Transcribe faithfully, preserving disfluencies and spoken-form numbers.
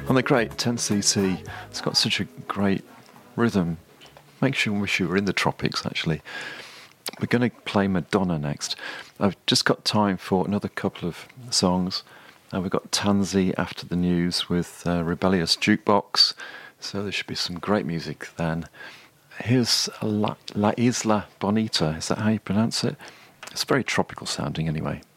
On the great ten C C, it's got such a great rhythm. Makes you wish you were in the tropics, actually. We're going to play Madonna next. I've just got time for another couple of songs. Uh, we've got Tansy after the news with uh, Rebellious Jukebox, so there should be some great music then. Here's La, La Isla Bonita, is that how you pronounce it? It's very tropical sounding anyway.